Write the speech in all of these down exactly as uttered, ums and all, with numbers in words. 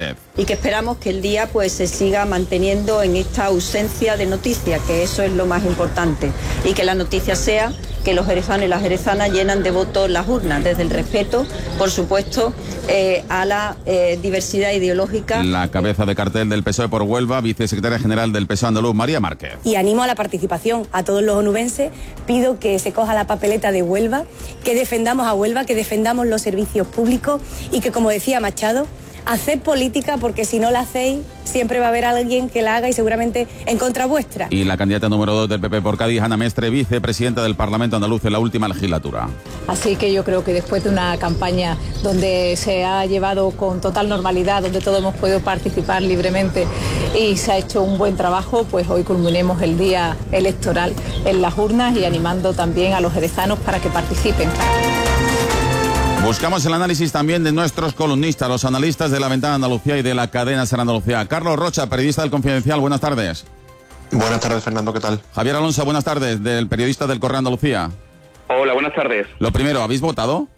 Márquez. Y que esperamos que el día pues se siga manteniendo en esta ausencia de noticias, que eso es lo más importante, y que la noticia sea que los jerezanos y las jerezanas llenan de votos las urnas, desde el respeto, por supuesto, eh, a la eh, diversidad ideológica. La cabeza de cartel del P S O E por Huelva, vicesecretaria general del P S O E andaluz, María Márquez. Y animo a la participación a todos los onubenses, pido que se coja la papeleta de Huelva, que defendamos a Huelva, que defendamos los servicios públicos y que, como decía Machado, haced política, porque si no la hacéis siempre va a haber alguien que la haga y seguramente en contra vuestra. Y la candidata número dos del P P por Cádiz, Ana Mestre, vicepresidenta del Parlamento andaluz en la última legislatura. Así que yo creo que después de una campaña donde se ha llevado con total normalidad, donde todos hemos podido participar libremente y se ha hecho un buen trabajo, pues hoy culminemos el día electoral en las urnas y animando también a los jerezanos para que participen. Buscamos el análisis también de nuestros columnistas, los analistas de La Ventana Andalucía y de la cadena Ser Andalucía. Carlos Rocha, periodista del Confidencial, buenas tardes. Buenas tardes, Fernando, ¿qué tal? Javier Alonso, buenas tardes, del periodista del Correo Andalucía. Hola, buenas tardes. Lo primero, ¿habéis votado?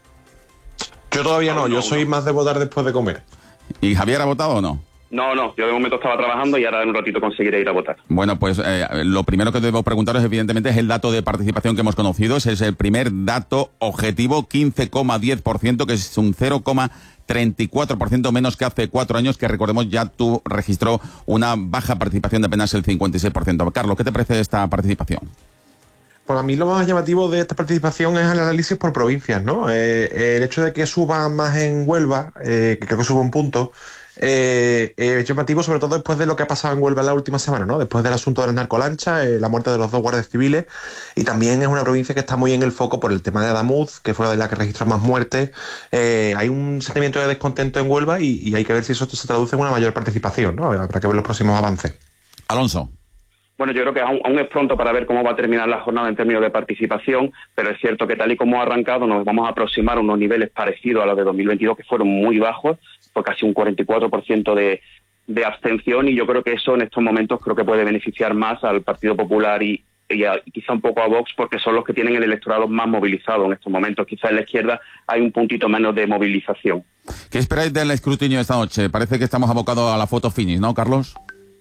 Yo todavía no, yo soy más de votar después de comer. ¿Y Javier ha votado o no? No, no, yo de momento estaba trabajando y ahora en un ratito conseguiré ir a votar. Bueno, pues eh, lo primero que debo preguntaros, evidentemente, es el dato de participación que hemos conocido. Ese es el primer dato objetivo, quince coma diez por ciento, que es un cero coma treinta y cuatro por ciento menos que hace cuatro años, que recordemos ya tú registró una baja participación de apenas el cincuenta y seis por ciento. Carlos, ¿qué te parece esta participación? Pues a mí lo más llamativo de esta participación es el análisis por provincias, ¿no? Eh, el hecho de que suba más en Huelva, eh, que creo que sube un punto, Eh, eh, es llamativo sobre todo después de lo que ha pasado en Huelva en la última semana, ¿no? Después del asunto de las narcolanchas, eh, la muerte de los dos guardias civiles, y también es una provincia que está muy en el foco por el tema de Adamuz, que fue de la que registró más muertes. Eh, hay un sentimiento de descontento en Huelva y, y hay que ver si eso se traduce en una mayor participación, ¿no? Habrá que ver los próximos avances. Alonso. Bueno, yo creo que aún, aún es pronto para ver cómo va a terminar la jornada en términos de participación, pero es cierto que tal y como ha arrancado nos vamos a aproximar a unos niveles parecidos a los de dos mil veintidós, que fueron muy bajos, por casi un cuarenta y cuatro por ciento de, de abstención, y yo creo que eso en estos momentos creo que puede beneficiar más al Partido Popular y, y, a, y quizá un poco a Vox, porque son los que tienen el electorado más movilizado en estos momentos. Quizá en la izquierda hay un puntito menos de movilización. ¿Qué esperáis del escrutinio esta noche? Parece que estamos abocados a la foto finish, ¿no, Carlos?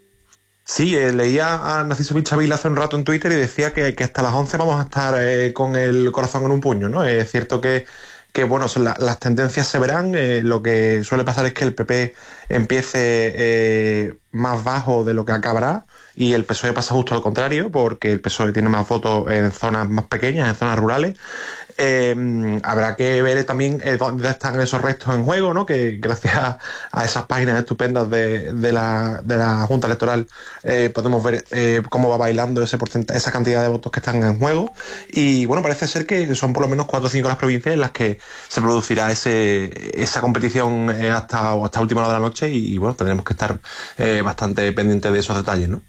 Sí, eh, leía a Narciso Pichavil hace un rato en Twitter y decía que, que hasta las once vamos a estar eh, con el corazón en un puño, ¿no? Es cierto que, que bueno, son la, las tendencias se verán. Eh, lo que suele pasar es que el P P empiece eh, más bajo de lo que acabará y el P S O E pasa justo al contrario, porque el P S O E tiene más votos en zonas más pequeñas, en zonas rurales. Eh, habrá que ver también eh, dónde están esos restos en juego, ¿no? Que gracias a, a esas páginas estupendas de, de, la, de la Junta Electoral eh, podemos ver eh, cómo va bailando ese porcentaje, esa cantidad de votos que están en juego. Y bueno, parece ser que son por lo menos cuatro o cinco las provincias en las que se producirá ese, esa competición eh, hasta, hasta última hora de la noche y, y bueno, tendremos que estar eh, bastante pendientes de esos detalles, ¿no?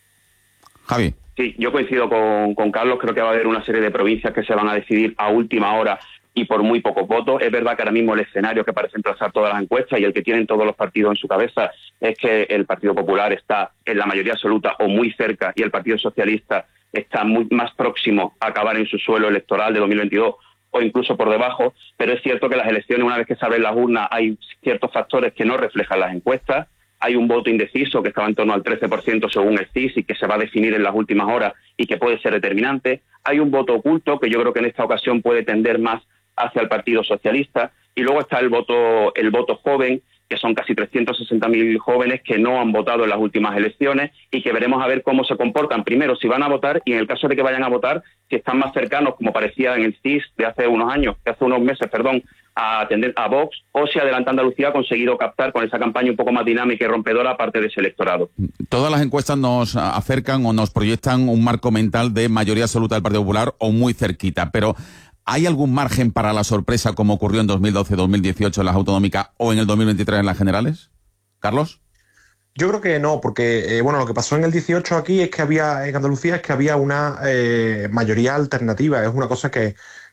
Javi. Sí, yo coincido con, con Carlos, creo que va a haber una serie de provincias que se van a decidir a última hora y por muy pocos votos. Es verdad que ahora mismo el escenario que parece emplazar todas las encuestas y el que tienen todos los partidos en su cabeza es que el Partido Popular está en la mayoría absoluta o muy cerca y el Partido Socialista está muy más próximo a acabar en su suelo electoral de dos mil veintidós o incluso por debajo, pero es cierto que las elecciones, una vez que se abren las urnas, hay ciertos factores que no reflejan las encuestas. Hay un voto indeciso que estaba en torno al trece por ciento según el C I S y que se va a definir en las últimas horas y que puede ser determinante. Hay un voto oculto que yo creo que en esta ocasión puede tender más hacia el Partido Socialista. Y luego está el voto, el voto joven, que son casi trescientos sesenta mil jóvenes que no han votado en las últimas elecciones y que veremos a ver cómo se comportan. Primero, si van a votar y en el caso de que vayan a votar, si están más cercanos, como parecía en el C I S de hace unos años, de hace unos meses, perdón, a atender a Vox, o si Adelante Andalucía ha conseguido captar con esa campaña un poco más dinámica y rompedora parte de ese electorado. Todas las encuestas nos acercan o nos proyectan un marco mental de mayoría absoluta del Partido Popular o muy cerquita, pero ¿hay algún margen para la sorpresa como ocurrió en dos mil doce, dos mil dieciocho en las autonómicas o en el dos mil veintitrés en las generales? ¿Carlos? Yo creo que no, porque eh, bueno, lo que pasó en el dieciocho aquí es que había, en Andalucía, es que había una eh, mayoría alternativa. Es una cosa que,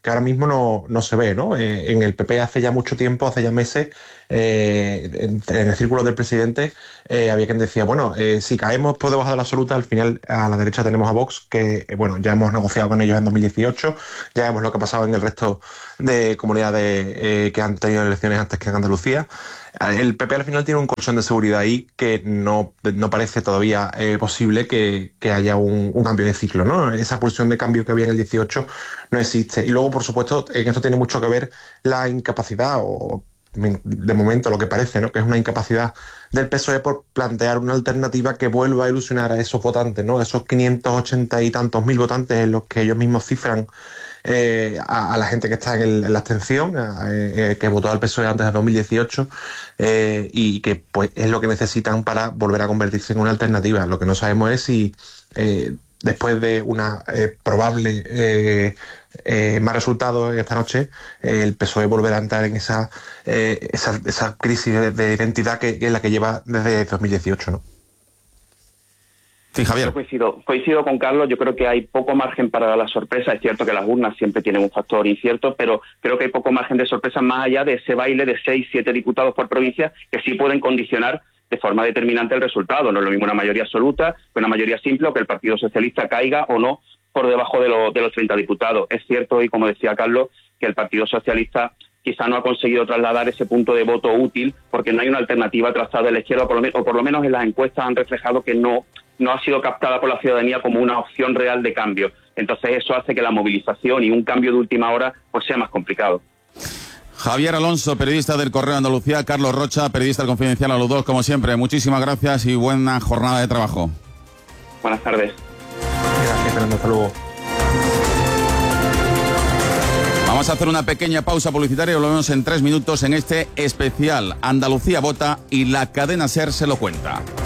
que ahora mismo no, no se ve, ¿no? Eh, en el P P hace ya mucho tiempo, hace ya meses, eh, en, en el círculo del presidente, eh, había quien decía, bueno, eh, si caemos por debajo de la absoluta, al final a la derecha tenemos a Vox, que, eh, bueno, ya hemos negociado con ellos en dos mil dieciocho, ya vemos lo que ha pasado en el resto de comunidades eh, que han tenido elecciones antes que en Andalucía. El P P al final tiene un colchón de seguridad ahí que no, no parece todavía eh, posible que, que haya un, un cambio de ciclo, ¿no? Esa pulsión de cambio que había en el dieciocho no existe. Y luego, por supuesto, en esto tiene mucho que ver la incapacidad, o de momento lo que parece, ¿no? Que es una incapacidad del P S O E por plantear una alternativa que vuelva a ilusionar a esos votantes, ¿no? Esos quinientos ochenta y tantos mil votantes en los que ellos mismos cifran Eh, a, a la gente que está en, el, en la abstención, a, eh, que votó al P S O E antes de dos mil dieciocho, eh, y que pues es lo que necesitan para volver a convertirse en una alternativa. Lo que no sabemos es si eh, después de una eh, probable eh, eh, más resultados esta noche, eh, el P S O E volverá a entrar en esa, eh, esa, esa crisis de, de identidad que, que es la que lleva desde dos mil dieciocho, ¿no? Sí, Javier. Yo coincido, coincido con Carlos, yo creo que hay poco margen para la sorpresa. Es cierto que las urnas siempre tienen un factor incierto, pero creo que hay poco margen de sorpresa más allá de ese baile de seis, siete diputados por provincia que sí pueden condicionar de forma determinante el resultado. No es lo mismo una mayoría absoluta que una mayoría simple, o que el Partido Socialista caiga o no por debajo de, lo, de los treinta diputados. Es cierto, y como decía Carlos, que el Partido Socialista quizá no ha conseguido trasladar ese punto de voto útil porque no hay una alternativa trazada de la izquierda, o por lo, menos, o por lo menos en las encuestas han reflejado que no, no ha sido captada por la ciudadanía como una opción real de cambio. Entonces eso hace que la movilización y un cambio de última hora pues sea más complicado. Javier Alonso, periodista del Correo de Andalucía, Carlos Rocha, periodista del Confidencial, a los dos, como siempre. Muchísimas gracias y buena jornada de trabajo. Buenas tardes. Gracias, Fernando. Hasta luego. Vamos a hacer una pequeña pausa publicitaria y volvemos en tres minutos en este especial Andalucía Vota y la cadena SER se lo cuenta.